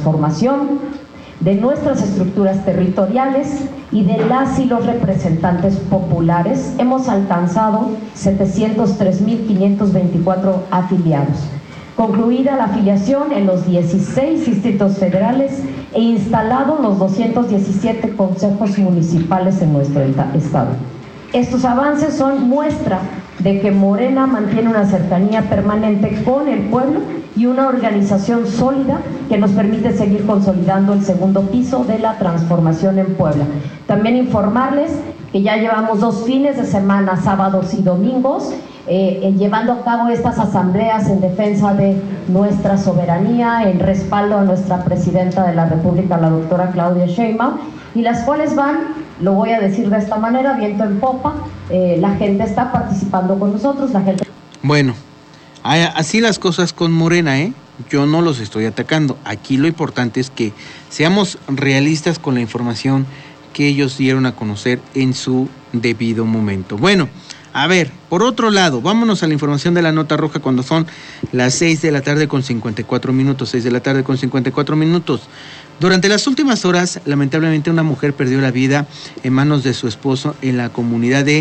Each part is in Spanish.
transformación de nuestras estructuras territoriales y de las y los representantes populares, hemos alcanzado 703.524 afiliados. Concluida la afiliación en los 16 distritos federales e instalados los 217 consejos municipales en nuestro estado. Estos avances son muestra de que Morena mantiene una cercanía permanente con el pueblo y una organización sólida que nos permite seguir consolidando el segundo piso de la transformación en Puebla. También informarles que ya llevamos 2 fines de semana, sábados y domingos, llevando a cabo estas asambleas en defensa de nuestra soberanía, en respaldo a nuestra presidenta de la República, la doctora Claudia Sheinbaum, y las cuales van, lo voy a decir de esta manera, viento en popa, la gente está participando con nosotros, la gente... Bueno, así las cosas con Morena, yo no los estoy atacando. Aquí lo importante es que seamos realistas con la información que ellos dieron a conocer en su debido momento. Bueno, a ver, por otro lado, vámonos a la información de la nota roja cuando son las 6 de la tarde con 54 minutos, 6 de la tarde con 54 minutos. Durante las últimas horas, lamentablemente una mujer perdió la vida en manos de su esposo en la comunidad de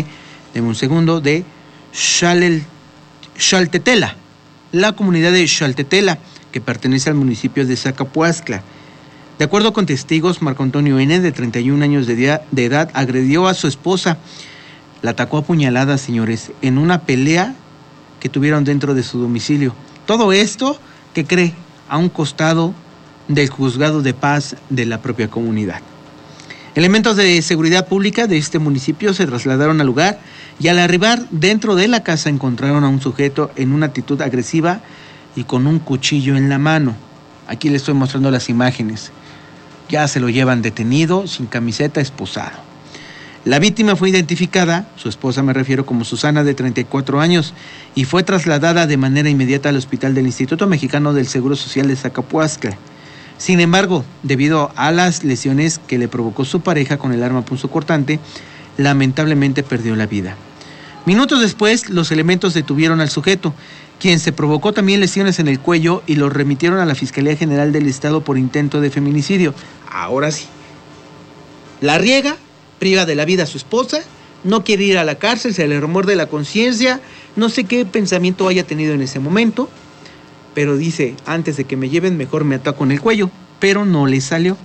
Xaltetela, la comunidad de Xaltetela, que pertenece al municipio de Zacapuaxtla. De acuerdo con testigos, Marco Antonio N., de 31 años de edad, agredió a su esposa. La atacó a puñaladas, señores, en una pelea que tuvieron dentro de su domicilio. Todo esto, ¿qué cree? A un costado del juzgado de paz de la propia comunidad. Elementos de seguridad pública de este municipio se trasladaron al lugar y al arribar dentro de la casa encontraron a un sujeto en una actitud agresiva y con un cuchillo en la mano. Aquí les estoy mostrando las imágenes. Ya se lo llevan detenido, sin camiseta, esposado. La víctima fue identificada, su esposa me refiero, como Susana, de 34 años, y fue trasladada de manera inmediata al hospital del Instituto Mexicano del Seguro Social de Zacapuaxtla. Sin embargo, debido a las lesiones que le provocó su pareja con el arma punzocortante, lamentablemente perdió la vida. Minutos después, los elementos detuvieron al sujeto, quien se provocó también lesiones en el cuello y lo remitieron a la Fiscalía General del Estado por intento de feminicidio. Ahora sí, la riega, priva de la vida a su esposa, no quiere ir a la cárcel, se le remuerde la conciencia, no sé qué pensamiento haya tenido en ese momento, pero dice, antes de que me lleven, mejor me ataco en el cuello, pero no le salió.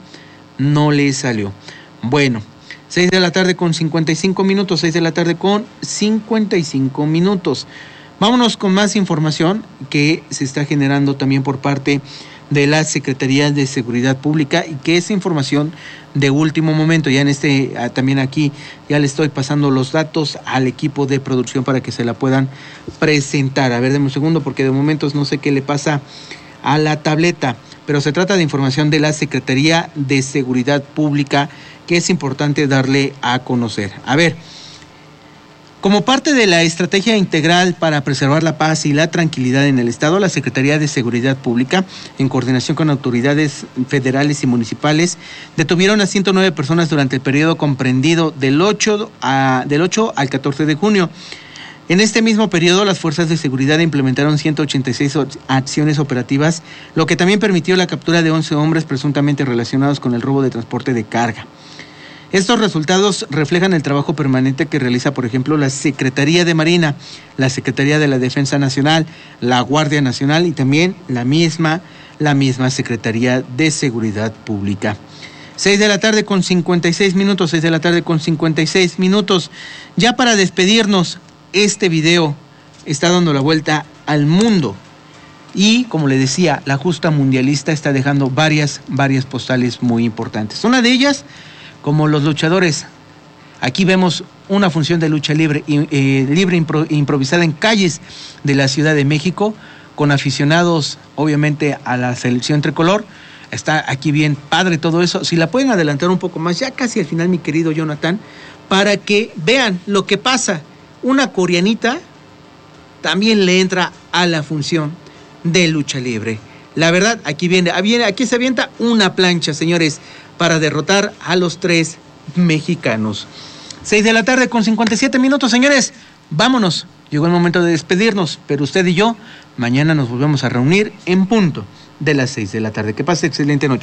Bueno, 6 de la tarde con 55 minutos, 6 de la tarde con 55 minutos. Vámonos con más información que se está generando también por parte de la Secretaría de Seguridad Pública y que es información de último momento. Ya también aquí ya le estoy pasando los datos al equipo de producción para que se la puedan presentar. A ver, denme un segundo porque de momentos no sé qué le pasa a la tableta, pero se trata de información de la Secretaría de Seguridad Pública que es importante darle a conocer. A ver, como parte de la estrategia integral para preservar la paz y la tranquilidad en el Estado, la Secretaría de Seguridad Pública, en coordinación con autoridades federales y municipales, detuvieron a 109 personas durante el periodo comprendido del 8 al 14 de junio. En este mismo periodo, las fuerzas de seguridad implementaron 186 acciones operativas, lo que también permitió la captura de 11 hombres presuntamente relacionados con el robo de transporte de carga. Estos resultados reflejan el trabajo permanente que realiza, por ejemplo, la Secretaría de Marina, la Secretaría de la Defensa Nacional, la Guardia Nacional y también la misma Secretaría de Seguridad Pública. 6 de la tarde con 56 minutos, 6 de la tarde con 56 minutos. Ya para despedirnos, este video está dando la vuelta al mundo. Y, como le decía, la justa mundialista está dejando varias postales muy importantes. Una de ellas, como los luchadores. Aquí vemos una función de lucha libre improvisada en calles de la Ciudad de México, con aficionados, obviamente, a la selección tricolor. Está aquí bien padre todo eso. Si la pueden adelantar un poco más, ya casi al final, mi querido Jonathan, para que vean lo que pasa. Una coreanita también le entra a la función de lucha libre. La verdad, aquí se avienta una plancha, señores, para derrotar a los 3 mexicanos. 6 de la tarde con 57 minutos, señores. Vámonos. Llegó el momento de despedirnos, pero usted y yo mañana nos volvemos a reunir en punto de las 6 de la tarde. Que pase excelente noche.